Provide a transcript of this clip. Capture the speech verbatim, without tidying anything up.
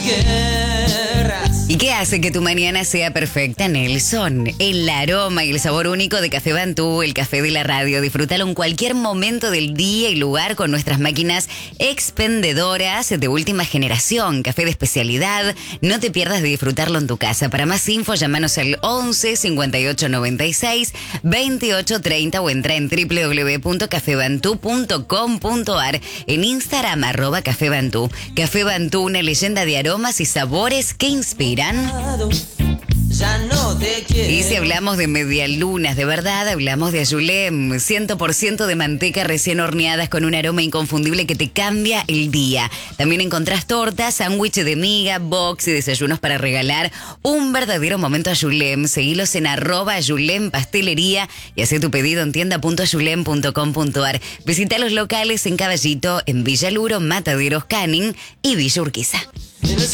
guerras. ¿Y qué hace que tu mañana sea perfecta, Nelson? El aroma y el sabor único de Café Bantú, el café de la radio. Disfrútalo en cualquier momento del día y lugar con nuestras máquinas expendedoras de última generación. Café de especialidad. No te pierdas de disfrutarlo en tu casa. Para más info, llámanos al once cincuenta y ocho noventa y seis veintiocho treinta o entra en doble u doble u doble u punto café bantú punto com punto a r. En Instagram, arroba Café Bantú. Café Bantú, una leyenda de aromas y sabores que inspiran. Ya no te quiero. Y si hablamos de medialunas, de verdad, hablamos de Ayulem, cien por ciento de manteca recién horneadas con un aroma inconfundible que te cambia el día. También encontrás tortas, sándwiches de miga, box y desayunos para regalar. Un verdadero momento Ayulem. Seguilos en arroba Ayulem Pastelería y haz tu pedido en tienda punto ayulem punto com punto a r. Visita los locales en Caballito, en Villaluro, Mataderos, Canning y Villa Urquiza. En el